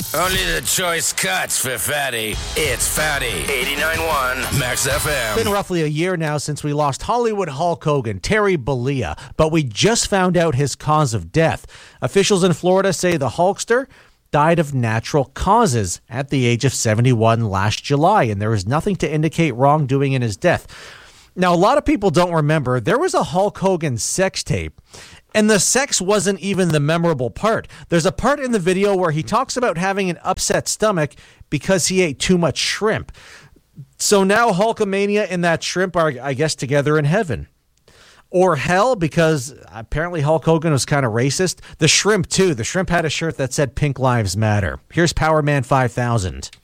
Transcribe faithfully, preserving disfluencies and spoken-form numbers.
Only the choice cuts for Fatty. It's Fatty. eighty-nine point one Max F M. It's been roughly a year now since we lost Hollywood Hulk Hogan, Terry Bollea, but we just found out his cause of death. Officials in Florida say the Hulkster died of natural causes at the age of seventy-one last July, and there is nothing to indicate wrongdoing in his death. Now, a lot of people don't remember, there was a Hulk Hogan sex tape, and the sex wasn't even the memorable part. There's a part in the video where he talks about having an upset stomach because he ate too much shrimp. So now Hulkamania and that shrimp are, I guess, together in heaven. Or hell, because apparently Hulk Hogan was kind of racist. The shrimp, too. The shrimp had a shirt that said Pink Lives Matter. Here's Power Man five thousand.